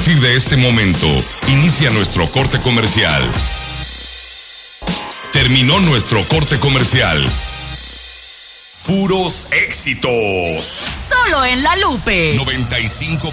partir de este momento, inicia nuestro corte comercial. Terminó nuestro corte comercial. Puros éxitos. Solo en La Lupe 95.7.